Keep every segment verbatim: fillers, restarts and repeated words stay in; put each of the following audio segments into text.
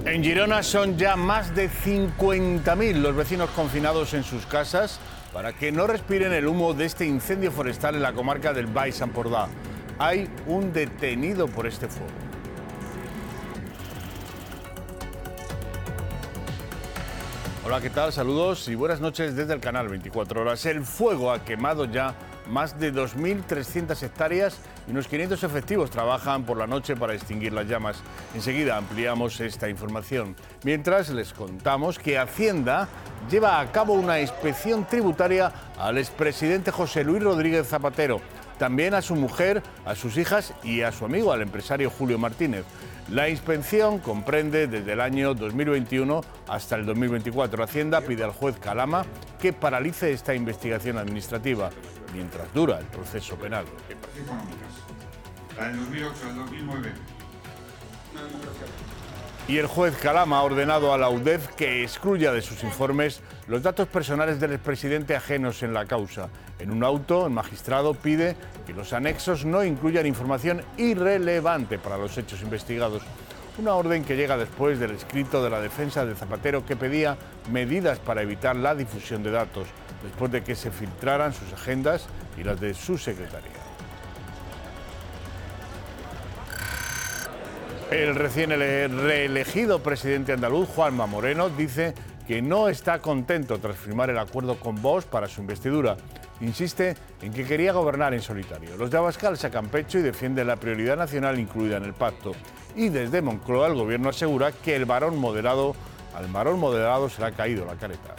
En Girona son ya más de cincuenta mil los vecinos confinados en sus casas para que no respiren el humo de este incendio forestal en la comarca del Baix Empordà. Hay un detenido por este fuego. Hola, ¿qué tal? Saludos y buenas noches desde el canal veinticuatro horas. El fuego ha quemado ya más de dos mil trescientas hectáreas y unos quinientos efectivos trabajan por la noche para extinguir las llamas. Enseguida ampliamos esta información. Mientras les contamos que Hacienda lleva a cabo una inspección tributaria al expresidente José Luis Rodríguez Zapatero, también a su mujer, a sus hijas y a su amigo, al empresario Julio Martínez. La inspección comprende desde el año dos mil veintiuno hasta el dos mil veinticuatro. Hacienda pide al juez Calama que paralice esta investigación administrativa mientras dura el proceso penal. La del dos mil ocho al dos mil nueve. Y el juez Calama ha ordenado a la U D E F que excluya de sus informes los datos personales del expresidente ajenos en la causa. En un auto, el magistrado pide que los anexos no incluyan información irrelevante para los hechos investigados. Una orden que llega después del escrito de la defensa de Zapatero que pedía medidas para evitar la difusión de datos, después de que se filtraran sus agendas y las de su secretaría. El recién reelegido presidente andaluz, Juanma Moreno, dice que no está contento tras firmar el acuerdo con Vox para su investidura. Insiste en que quería gobernar en solitario. Los de Abascal sacan pecho y defienden la prioridad nacional incluida en el pacto. Y desde Moncloa el gobierno asegura que el varón moderado, al varón moderado se le ha caído la careta.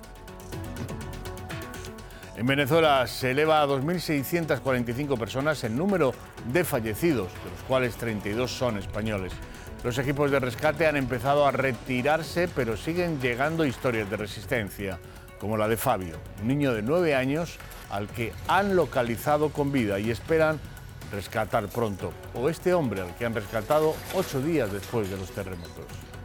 En Venezuela se eleva a dos mil seiscientas cuarenta y cinco personas el número de fallecidos, de los cuales treinta y dos son españoles. Los equipos de rescate han empezado a retirarse, pero siguen llegando historias de resistencia, como la de Fabio, un niño de nueve años al que han localizado con vida y esperan rescatar pronto. O este hombre al que han rescatado ocho días después de los terremotos.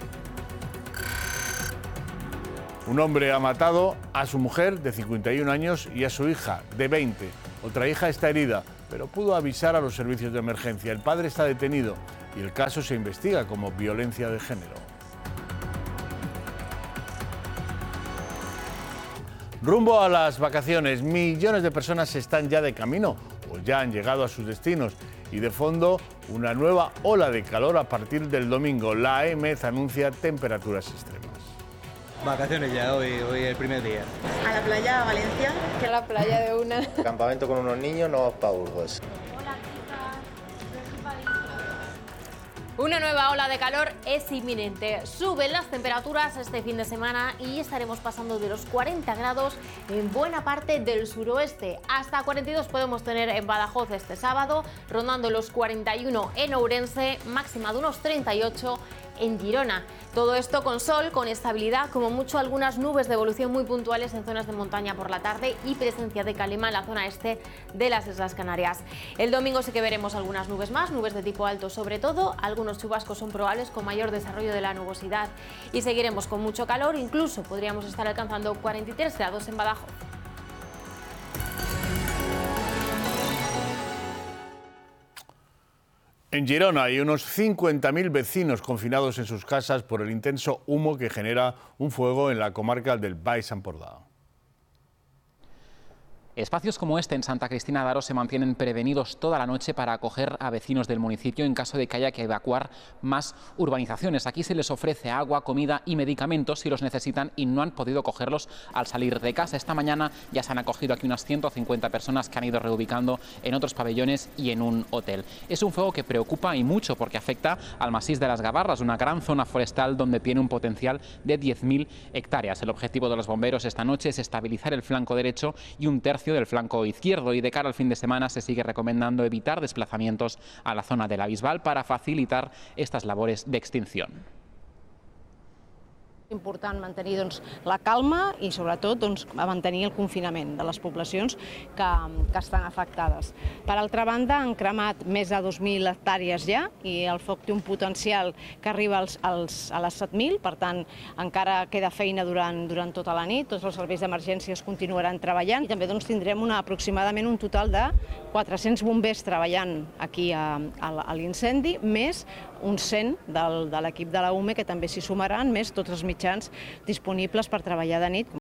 Un hombre ha matado a su mujer de cincuenta y un años y a su hija de veinte. Otra hija está herida, pero pudo avisar a los servicios de emergencia. El padre está detenido y el caso se investiga como violencia de género. Rumbo a las vacaciones, millones de personas están ya de camino o ya han llegado a sus destinos. Y de fondo, una nueva ola de calor a partir del domingo. La A E M E anuncia temperaturas extremas. Vacaciones ya, hoy, hoy el primer día. ¿A la playa, a Valencia? Que a la playa de una. Campamento con unos niños, no para Burgos. Hola, chicas. Una nueva ola de calor es inminente. Suben las temperaturas este fin de semana y estaremos pasando de los cuarenta grados en buena parte del suroeste. Hasta cuarenta y dos podemos tener en Badajoz este sábado, rondando los cuarenta y uno en Ourense, máxima de unos treinta y ocho en Girona. Todo esto con sol, con estabilidad, como mucho algunas nubes de evolución muy puntuales en zonas de montaña por la tarde y presencia de calima en la zona este de las Islas Canarias. El domingo sí que veremos algunas nubes más, nubes de tipo alto sobre todo, algunos chubascos son probables con mayor desarrollo de la nubosidad y seguiremos con mucho calor, incluso podríamos estar alcanzando cuarenta y tres grados en Badajoz. En Girona hay unos cincuenta mil vecinos confinados en sus casas por el intenso humo que genera un fuego en la comarca del Baix Empordà. Espacios como este en Santa Cristina d'Aro se mantienen prevenidos toda la noche para acoger a vecinos del municipio en caso de que haya que evacuar más urbanizaciones. Aquí se les ofrece agua, comida y medicamentos si los necesitan y no han podido cogerlos al salir de casa. Esta mañana ya se han acogido aquí unas ciento cincuenta personas que han ido reubicando en otros pabellones y en un hotel. Es un fuego que preocupa y mucho porque afecta al Masís de las Gavarras, una gran zona forestal donde tiene un potencial de diez mil hectáreas. El objetivo de los bomberos esta noche es estabilizar el flanco derecho y un tercio del flanco izquierdo y de cara al fin de semana se sigue recomendando evitar desplazamientos a la zona de la Bisbal para facilitar estas labores de extinción. Important mantenir doncs, la calma i sobretot doncs, mantenir el confinament de les poblacions que, que estan afectades. Per altra banda, han cremat més de dos mil hectàrees ja i el foc té un potencial que arriba als, als, a les set mil, per tant encara queda feina durant, durant tota la nit, tots els serveis d'emergències continuaran treballant i també doncs, tindrem una, aproximadament un total de quatre-cents bombers treballant aquí a, a, a l'incendi, més uns cent del, de l'equip de la U M E que també s'hi sumaran, més tots els mitjans disponibles per treballar de nit.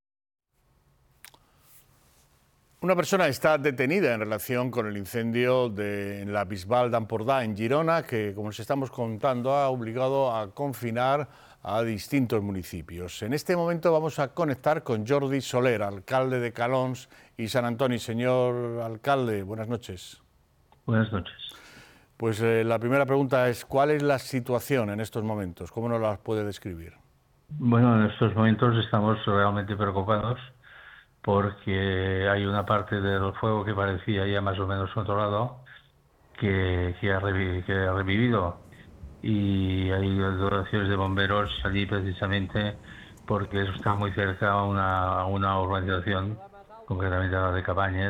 Una persona está detenida en relación con el incendio de en la Bisbal d'Empordà, en Girona, que, como os estamos contando, ha obligado a confinar a distintos municipios. En este momento vamos a conectar con Jordi Soler, alcalde de Calons y Sant Antoni. Señor alcalde, buenas noches. Buenas noches. Pues eh, la primera pregunta es, ¿cuál es la situación en estos momentos? ¿Cómo nos la puede describir? Bueno, en estos momentos estamos realmente preocupados porque hay una parte del fuego que parecía ya más o menos controlado que, que, ha, revi que ha revivido, y hay dotaciones de bomberos allí precisamente porque está muy cerca a una, a una urbanización, concretamente a la de Cabañas,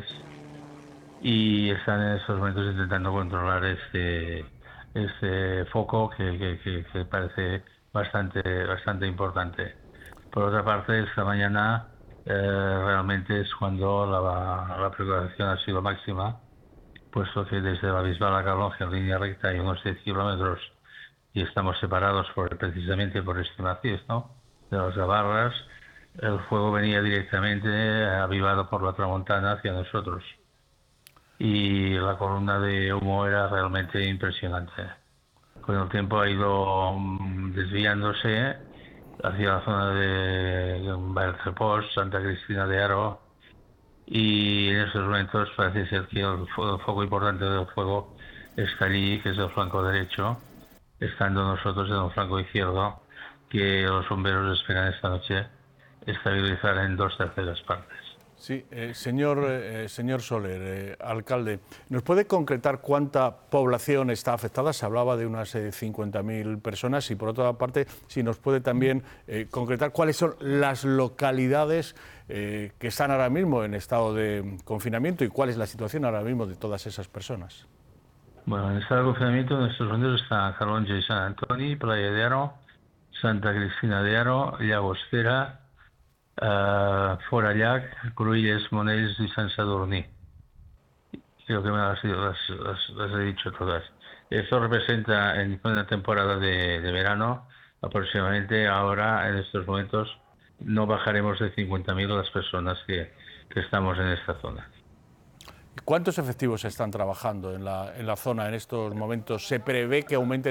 y están en estos momentos intentando controlar este, este foco que, que, que, que parece bastante, bastante importante. Por otra parte, esta mañana Eh, realmente es cuando la, la preocupación ha sido máxima, puesto que desde la Bisbal a Calons, en línea recta, hay unos diez kilómetros y estamos separados por, precisamente por este maciz, ¿no?, de las Gavarras. El fuego venía directamente avivado por la tramontana hacia nosotros y la columna de humo era realmente impresionante. Con el tiempo ha ido um, desviándose hacia la zona de Vallcerpós, Santa Cristina de Aro, y en estos momentos parece ser que el, el foco importante del fuego está allí, que es el flanco derecho, estando nosotros en el flanco izquierdo, que los bomberos esperan esta noche estabilizar en dos terceras partes. Sí, eh, señor, eh, señor Soler, eh, alcalde, ¿nos puede concretar cuánta población está afectada? Se hablaba de unas eh, cincuenta mil personas, y por otra parte, si nos puede también eh, concretar cuáles son las localidades eh, que están ahora mismo en estado de confinamiento y cuál es la situación ahora mismo de todas esas personas. Bueno, en estado de confinamiento en estos momentos están Calonge y Sant Antoni, Playa de Aro, Santa Cristina de Aro, Llagostera, Uh, Forallac, Cruïlles, Monells y San Sadurní. Creo que me las, las, las, las he dicho todas. Esto representa en una temporada de, de verano, aproximadamente ahora, en estos momentos, no bajaremos de cincuenta mil las personas que, que estamos en esta zona. ¿Cuántos efectivos están trabajando en la, en la zona en estos momentos? ¿Se prevé que aumente